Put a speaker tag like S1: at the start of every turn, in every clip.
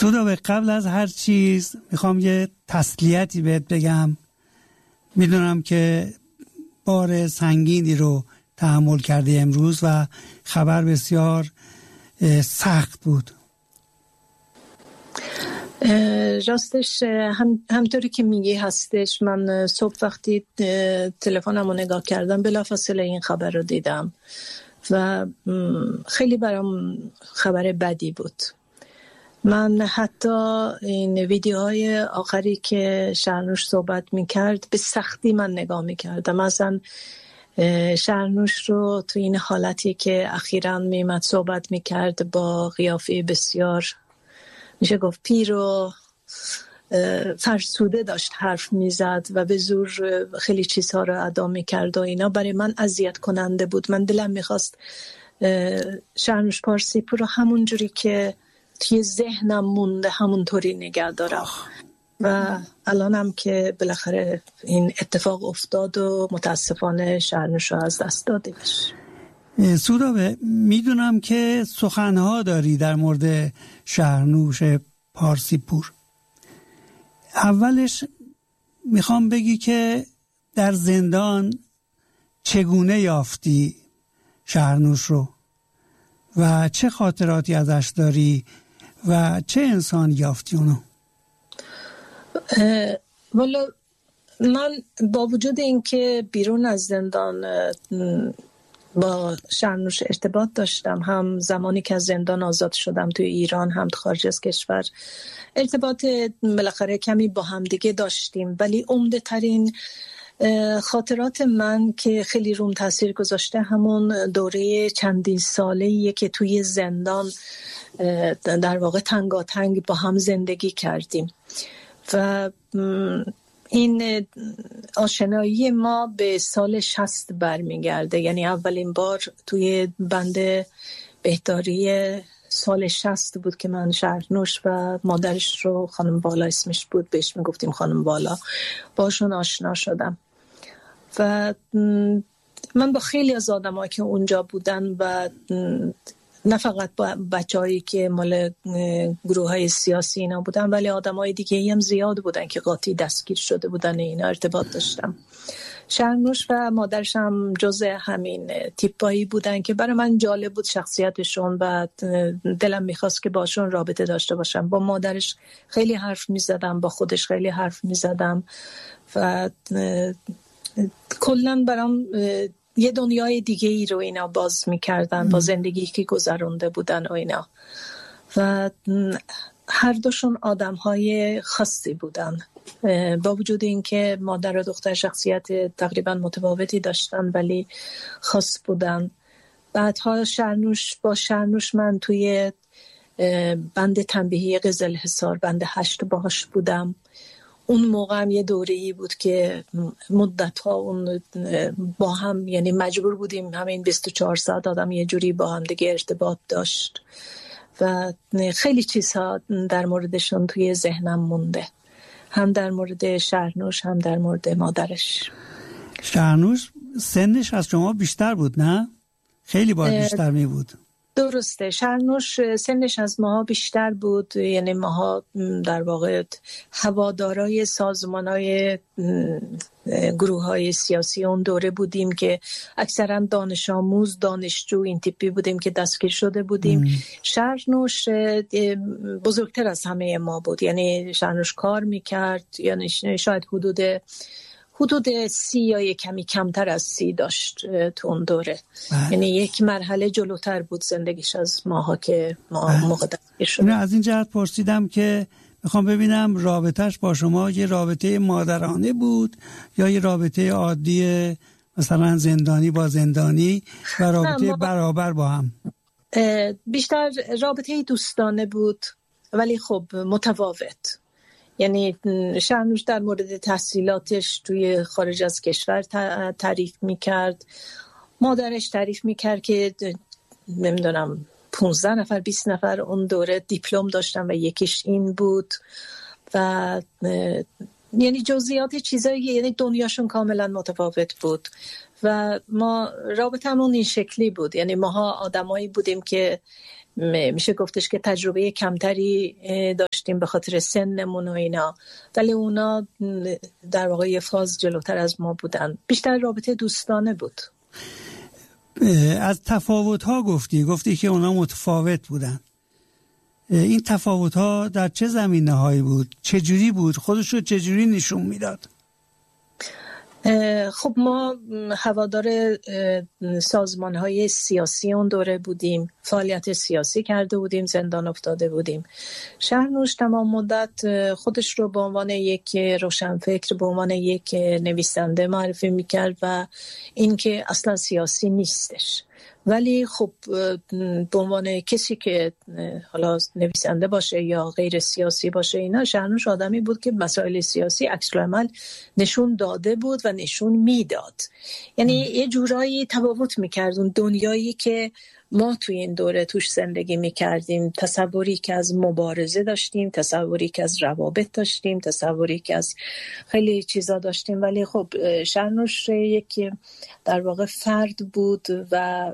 S1: سودا، به قبل از هر چیز میخوام یه تسلیتی بهت بگم. میدونم که بار سنگینی رو تحمل کردی امروز و خبر بسیار سخت بود.
S2: راستش همطوری که میگی هستش. من صبح وقتی تلفنمو نگاه کردم بلافاصله این خبر رو دیدم و خیلی برام خبر بدی بود. من حتی این ویدیوهای آخری که شرنوش صحبت میکرد به سختی من نگاه میکردم. مثلا شرنوش رو تو این حالتی که اخیراً میمد صحبت میکرد با قیافه بسیار میشه گفت پیر و فرسوده داشت حرف میزد و به زور خیلی چیزها رو ادا میکرد و اینا برای من اذیت کننده بود. من دلم میخواست شرنوش پارسیپور رو همون جوری که توی ذهنم مونده همونطوری نگه دارم و الانم که بالاخره این اتفاق افتاد و متاسفانه شرنوش رو از دست دادیمش.
S1: سودا، میدونم که سخنها داری در مورد شرنوش پارسیپور. اولش میخوام بگی که در زندان چگونه یافتی شرنوش رو و چه خاطراتی ازش داری و چه انسان یافتی اونو؟
S2: والا من با وجود اینکه بیرون از زندان با شرنوش ارتباط داشتم، هم زمانی که از زندان آزاد شدم توی ایران هم خارج از کشور ارتباط بالاخره کمی با هم دیگه داشتیم، ولی عمده ترین خاطرات من که خیلی روم تاثیر گذاشته همون دوره چندین ساله‌ایه که توی زندان در واقع تنگاتنگ با هم زندگی کردیم و این آشنایی ما به سال 60 برمیگرده. یعنی اولین بار توی بند بهداری سال 60 بود که من شرنوش و مادرش رو خانم والا اسمش بود، بهش میگفتیم خانم والا، باشون آشنا شدم و من با خیلی از آدم‌ها که اونجا بودن و نه فقط با بچه‌هایی که مال گروه‌های سیاسی اینا بودن ولی آدم‌های دیگه هم زیاد بودن که قاطی دستگیر شده بودن، اینا ارتباط داشتم. شرنوش و مادرش هم جزء همین تیپایی بودن که برای من جالب بود شخصیتشون و دلم میخواست که باشون رابطه داشته باشم. با مادرش خیلی حرف میزدم، با خودش خیلی حرف میزدم و کلاً برام یه دنیای دیگه ای رو اینا باز میکردن با زندگی که گذرونده بودن و اینا و هر دوشون آدم‌های خاصی بودن. با وجود اینکه مادر و دختر شخصیت تقریبا متفاوتی داشتن ولی خاص بودن. بعدها با شرنوش من توی بند تنبیهی قزلحصار بند 8 باهاش بودم. اون موقع هم یه دوره‌ای بود که مدت‌ها اون با هم، یعنی مجبور بودیم همین 24 ساعت آدم یه جوری با هم دیگه ارتباط داشت و خیلی چیزها در موردشون توی ذهنم مونده، هم در مورد شرنوش هم در مورد مادرش.
S1: شرنوش سنش از شما بیشتر بود نه؟ خیلی باید بیشتر می بود.
S2: درسته، شرنوش سنش از ماها بیشتر بود، یعنی ماها در واقع هوادارای سازمانای گروه‌های سیاسی اون دوره بودیم که اکثرا دانش آموز، دانشجو این تیپی بودیم که دستگیر شده بودیم. شرنوش بزرگتر از همه ما بود، یعنی شرنوش کار میکرد، یعنی شاید حدود 30 یا یک کمی کمتر از 30 داشت تو اون دوره. یعنی یک مرحله جلوتر بود زندگیش از ماها که ما موقع دستگیر شدیم.
S1: از این جهت پرسیدم که میخوام ببینم رابطهش با شما یه رابطه مادرانه بود یا یه رابطه عادی مثلا زندانی با زندانی و رابطه برابر با هم؟
S2: بیشتر رابطه دوستانه بود ولی خب متفاوت. یعنی شرنوش در مورد تحصیلاتش توی خارج از کشور تعریف میکرد، مادرش تعریف میکرد که نمیدونم 15 نفر 20 نفر اون دوره دیپلم داشتن و یکیش این بود و یعنی جزئیات چیزایی، یعنی دنیاشون کاملا متفاوت بود و ما رابطمون این شکلی بود. یعنی ماها آدمایی بودیم که میشه گفتش که تجربه کمتری داشتیم به خاطر سنمون و اینا، ولی اونا در واقع یه فاز جلوتر از ما بودن. بیشتر رابطه دوستانه بود.
S1: از تفاوت‌ها گفتی که اونا متفاوت بودن. این تفاوت‌ها در چه زمینه‌هایی بود؟ چجوری بود؟ خودش رو چجوری نشون میداد؟
S2: خب ما هوادار سازمان‌های سیاسی اون دوره بودیم، فعالیت سیاسی کرده بودیم، زندان افتاده بودیم. شهرنوش تمام مدت خودش رو به عنوان یک روشنفکر، به عنوان یک نویسنده معرفی میکرد و اینکه اصلا سیاسی نیستش، ولی خب به عنوان کسی که حالا نویسنده باشه یا غیر سیاسی باشه اینا، شهرنوش آدمی بود که مسائل سیاسی عکس‌العمل نشون داده بود و نشون میداد. یعنی یه جورایی تفاوت میکرد اون دنیایی که ما توی این دوره توش زندگی میکردیم. تصوری که از مبارزه داشتیم، تصوری که از روابط داشتیم، تصوری که از خیلی چیزا داشتیم، ولی خب شهرنوش یک در واقع فرد بود و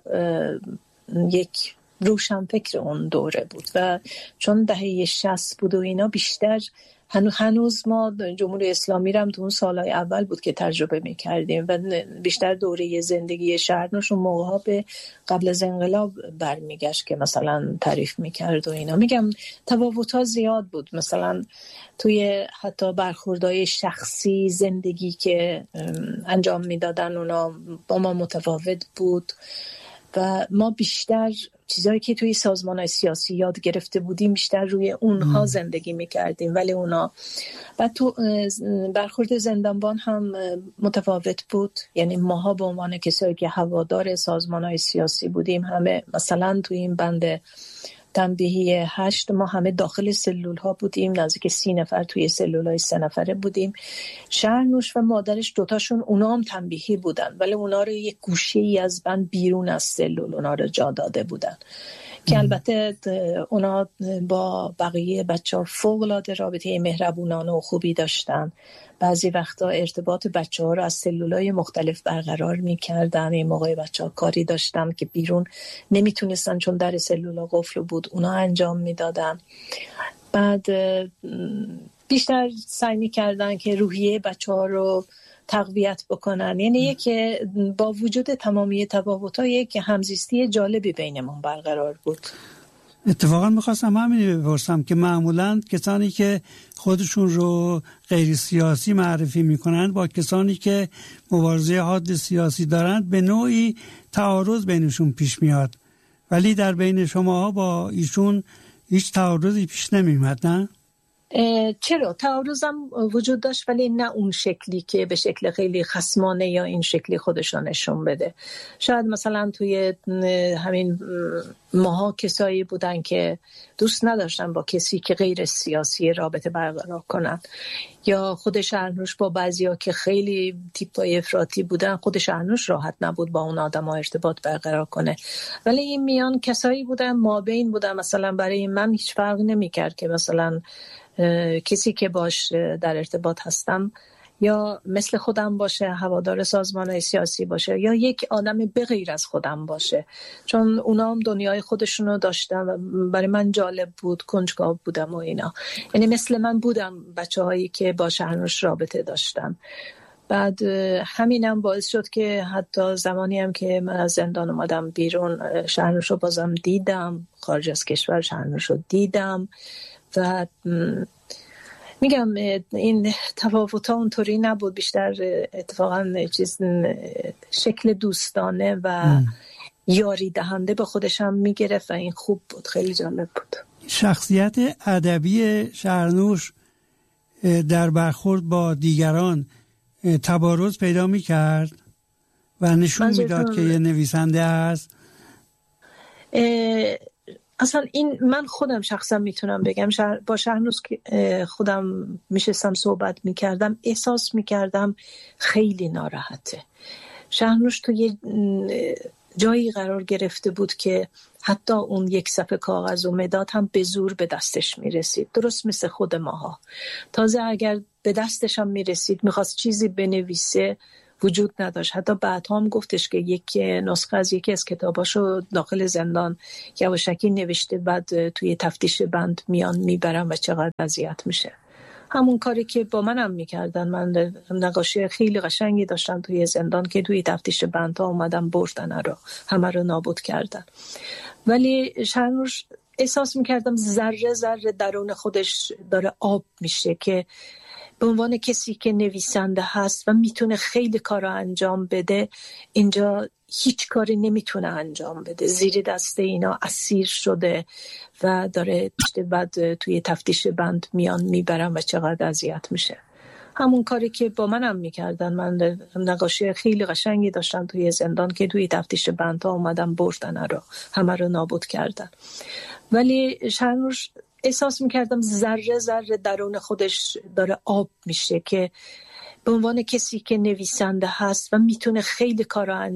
S2: یک روشنفکر اون دوره بود و چون دهه 60 بود و اینا، بیشتر هنوز ما جمهوری اسلامی رو هم تو اون سالهای اول بود که تجربه میکردیم و بیشتر دوره زندگی شهرنوش اون موقعها به قبل از انقلاب برمیگشت که مثلا تعریف میکرد و اینا. میگم تفاوت‌ها زیاد بود، مثلا توی حتی برخوردهای شخصی زندگی که انجام میدادن اونا با ما متفاوت بود و ما بیشتر چیزایی که توی سازمان‌های سیاسی یاد گرفته بودیم بیشتر روی اونها زندگی می‌کردیم، ولی اونا و تو برخورد زندانبان هم متفاوت بود. یعنی ماها به عنوان کسایی که هوادار سازمان‌های سیاسی بودیم، همه مثلا توی این بند تنبیهی 8 ما همه داخل سلول ها بودیم، نزدیک 30 نفر توی سلول های 3 نفره بودیم. شهرنوش و مادرش دوتاشون اونا هم تنبیهی بودن، ولی اونا رو یک گوشه ای از بند بیرون از سلول اونا رو جا داده بودن که البته اونا با بقیه بچه‌ها فوق‌العاده رابطه مهربونانه و خوبی داشتن. بعضی وقتا ارتباط بچه‌ها رو از سلولای مختلف برقرار می‌کردن. این موقع بچه‌ها کاری داشتن که بیرون نمیتونستن چون در سلولا قفل بود، اونا انجام میدادن. بعد بیشتر سعی می‌کردن که روحیه بچه‌ها رو تقویت بکنن. یعنی که با وجود تمامی تفاوت‌ها یک همزیستی جالبی بینمون برقرار بود.
S1: اتفاقا میخواستم همینی بپرسم که معمولاً کسانی که خودشون رو غیر سیاسی معرفی میکنن با کسانی که مبارزه حاد سیاسی دارند به نوعی تعارض بینشون پیش میاد، ولی در بین شما با ایشون هیچ تعارضی پیش نمیاد، نه؟
S2: چرا تعارضم وجود داشت، ولی نه اون شکلی که به شکل خیلی خصمانه یا این شکلی خودشون نشون بده. شاید مثلا توی همین ماها کسایی بودن که دوست نداشتن با کسی که غیر سیاسی رابطه برقرار کنن، یا خود شهرنوش با بعضیا که خیلی تیپای افراطی بودن، خود شهرنوش راحت نبود با اون آدم‌ها ارتباط برقرار کنه. ولی این میان کسایی بودن مابین بودن. مثلا برای من هیچ فرق نمی‌کرد که مثلا کسی که باش در ارتباط هستم یا مثل خودم باشه، هوادار سازمان‌های سیاسی باشه، یا یک آدم بغیر از خودم باشه، چون اونا هم دنیای خودشونو داشتن و برای من جالب بود، کنجکاو بودم و اینا. یعنی مثل من بودم بچه‌هایی که با شهرنوش رابطه داشتن. بعد همینم باعث شد که حتی زمانی هم که من از زندان اومدم بیرون، شهرنوش رو بازم دیدم، خارج از کشور شهرنوش رو دیدم و میگم این تفاوت‌ها اونطوری نبود، بیشتر اتفاقا شکل دوستانه و یاری دهنده به خودش هم میگرفت و این خوب بود، خیلی جالب بود.
S1: شخصیت ادبی شهرنوش در برخورد با دیگران تبارز پیدا میکرد و نشون میداد که یه نویسنده است.
S2: اصلا این من خودم شخصا میتونم بگم با شهرنوش که خودم میشستم صحبت میکردم، احساس میکردم خیلی ناراحته. شهرنوش تو یه جایی قرار گرفته بود که حتی اون یک صفحه کاغذ و مداد هم به زور به دستش میرسید، درست مثل خود ماها. تازه اگر به دستش هم میرسید میخواست چیزی بنویسه، وجود نداشت. حتی بعد هم گفتش که یک نسخه از یکی از کتاباشو داخل زندان یواشکی نوشته، بعد توی تفتیش بند میان میبرن و چقدر اذیت میشه. همون کاری که با منم میکردن. من نقاشی خیلی قشنگی داشتم توی زندان که توی تفتیش بندها اومدن بردن رو، همه رو نابود کردن. ولی شهرنوش احساس میکردم ذره ذره درون خودش داره آب میشه، که به عنوان کسی که نویسنده هست و میتونه خیلی کار انجام بده، اینجا هیچ کاری نمیتونه انجام بده، زیر دست اینا اسیر شده و داره بعد توی تفتیش بند میان میبرن و چقدر اذیت میشه. همون کاری که با منم میکردن. من نقاشی خیلی قشنگی داشتم توی زندان که توی تفتیش بندها اومدن بردن رو، همه رو نابود کردن. ولی شهرنوش احساس میکردم ذره ذره درون خودش داره آب میشه، که به عنوان کسی که نویسنده هست و میتونه خیلی کار